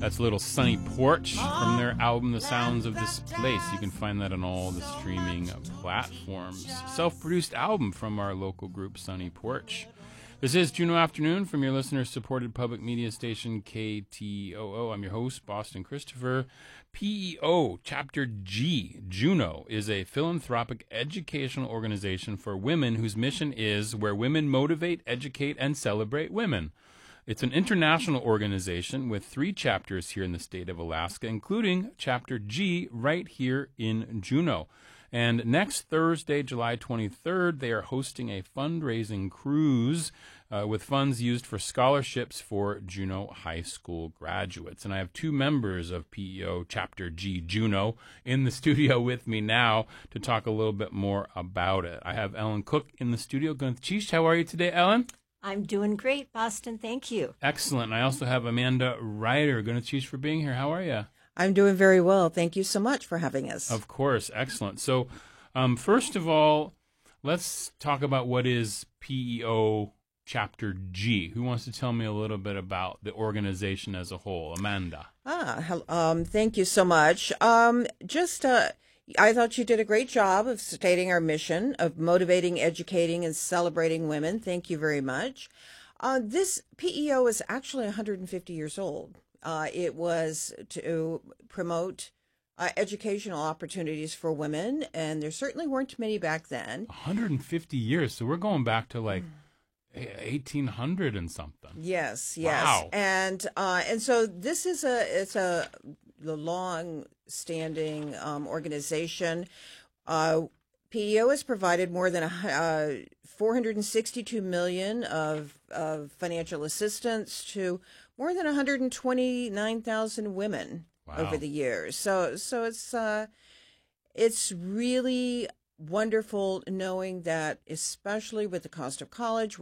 That's Little Sunny Porch from their album The Sounds of This Place. You can find that on all the streaming platforms. Self-produced album from our local group Sunny Porch. This is Juno Afternoon from your listener-supported public media station KTOO. I'm your host, Boston Christopher. PEO Chapter G, Juno, is a philanthropic educational organization for women whose mission is where women motivate, educate, and celebrate women. It's an international organization with 3 chapters here in the state of Alaska, including Chapter G right here in Juneau. And next Thursday, July 23rd, they are hosting a fundraising cruise with funds used for scholarships for Juneau High School graduates. And I have 2 members of PEO Chapter G Juneau in the studio with me now to talk a little bit more about it. I have Ellen Cook in the studio. Gunchish, how are you today, Ellen? I'm doing great, Boston. Thank you. Excellent. And I also have Amanda Ryder. Gunchish for being here. How are you? I'm doing very well. Thank you so much for having us. Of course. Excellent. So, first of all, let's talk about what is PEO Chapter G. Who wants to tell me a little bit about the organization as a whole? Amanda. Thank you so much. I thought you did a great job of stating our mission of motivating, educating, and celebrating women. Thank you very much. This PEO is actually 150 years old. It was to promote educational opportunities for women, and there certainly weren't many back then. 150 years, so we're going back to like 1800 and something. Yes. Wow. And so this is the long-standing organization. PEO has provided more than $462 million of financial assistance to more than 129,000 women over the years. So it's really wonderful knowing that, especially with the cost of college,